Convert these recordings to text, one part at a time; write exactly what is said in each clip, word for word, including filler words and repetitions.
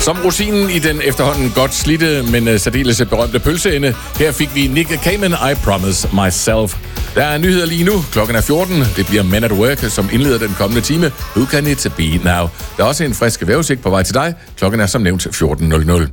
Som rosinen i den efterhånden godt slidte, men særdeles berømte pølseende, her fik vi Nick Cayman, I Promise Myself. Der er nyheder lige nu. Klokken er fjorten. Det bliver Men at Work, som indleder den kommende time. Who can it be now? Der er også en frisk vejrudsigt på vej til dig. Klokken er som nævnt fjorten nul nul.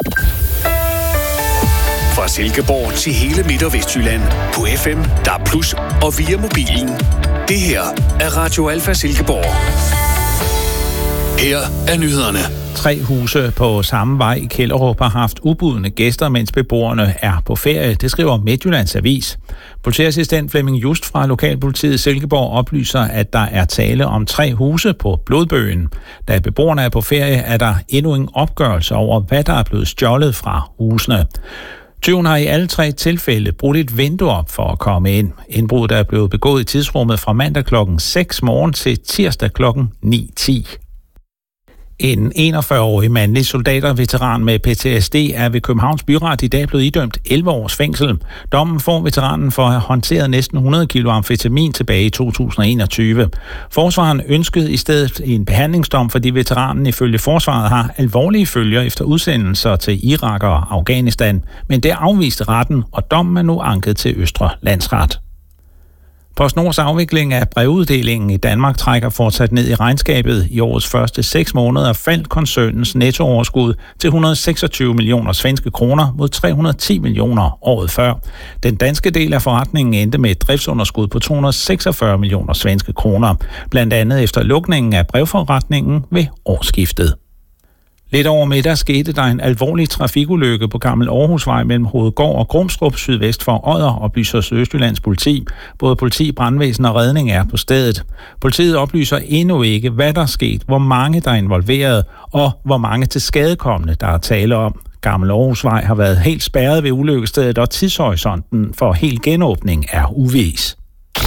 Fra Silkeborg til hele Midt- og Vestjylland. På F M, D A B plus, og via mobilen. Det her er Radio Alfa Silkeborg. Her er nyhederne. Tre huse på samme vej i Kjellerup har haft ubudne gæster, mens beboerne er på ferie. Det skriver Midtjyllands Avis. Politiassistent Flemming Just fra Lokalpolitiet Silkeborg oplyser, at der er tale om tre huse på Blodbøgen. Da beboerne er på ferie, er der endnu ingen opgørelse over, hvad der er blevet stjålet fra husene. Tyven har i alle tre tilfælde brugt et vindue op for at komme ind. Indbruddet er blevet begået i tidsrummet fra mandag klokken seks morgen til tirsdag klokken ni ti. En enogfyrre-årig mandlig soldaterveteran med P T S D er ved Københavns Byret i dag blevet idømt elleve års fængsel. Dommen får veteranen for at have håndteret næsten hundrede kilo amfetamin tilbage i to tusind og enogtyve. Forsvaren ønskede i stedet en behandlingsdom, fordi veteranen ifølge forsvaret har alvorlige følger efter udsendelser til Irak og Afghanistan. Men det afviste retten, og dommen er nu anket til Østre Landsret. PostNords afvikling af brevuddelingen i Danmark trækker fortsat ned i regnskabet. I årets første seks måneder faldt koncernens nettooverskud til et hundrede og seksogtyve millioner svenske kroner mod tre hundrede og ti millioner året før. Den danske del af forretningen endte med et driftsunderskud på to hundrede og seksogfyrre millioner svenske kroner, blandt andet efter lukningen af brevforretningen ved årsskiftet. Lidt over middag skete der en alvorlig trafikulykke på Gammel Aarhusvej mellem Hovedgård og Grumstrup sydvest for Odder, oplyser Sydøstjyllands politi. Både politi, brandvæsen og redning er på stedet. Politiet oplyser endnu ikke, hvad der er sket, hvor mange der er involveret og hvor mange tilskadekomne der er tale om. Gammel Aarhusvej har været helt spærret ved ulykkestedet, og tidshorisonten for helt genåbning er uvis.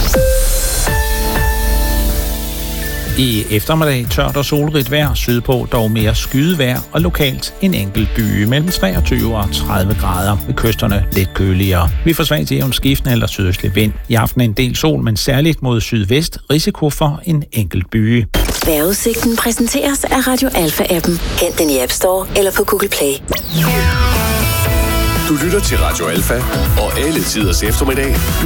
I eftermiddag tørt og solrigt vejr, sydpå dog mere skydevejr og lokalt en enkelt byge mellem treogtyve og tredive grader, ved kysterne lidt køligere. Vi får svag til jævn skiftende eller sydøstlig vind. I aften en del sol, men særligt mod sydvest risiko for en enkelt byge. Vejrudsigten præsenteres af Radio Alfa-appen. Hent den i App Store eller på Google Play. Du lytter til Radio Alfa, og alle tiders eftermiddag. Du